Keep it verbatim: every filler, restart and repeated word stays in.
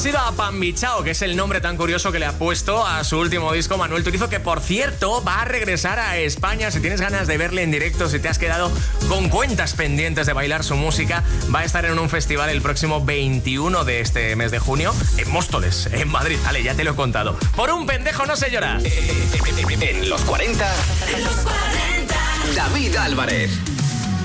Ha sido a Pambichao, que es el nombre tan curioso que le ha puesto a su último disco Manuel Turizo, que por cierto va a regresar a España. Si tienes ganas de verle en directo, si te has quedado con cuentas pendientes de bailar su música, va a estar en un festival el próximo veintiuno de este mes de junio en Móstoles, en Madrid. Vale, ya te lo he contado. Por un pendejo no se llora. En los cuarenta, en los cuarenta, David Álvarez.